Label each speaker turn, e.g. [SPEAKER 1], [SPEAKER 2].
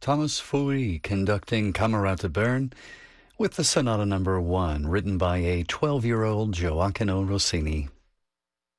[SPEAKER 1] Thomas Foury conducting Camerata Bern with the Sonata No. 1, written by a 12-year-old Gioacchino Rossini.